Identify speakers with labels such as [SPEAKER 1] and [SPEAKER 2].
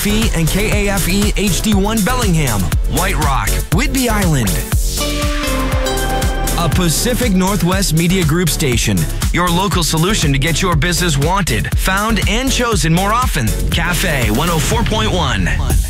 [SPEAKER 1] KFE and KAFE HD1 Bellingham, White Rock, Whidbey Island. A Pacific Northwest Media Group station. Your local solution to get your business wanted, found, and chosen more often. Cafe 104.1.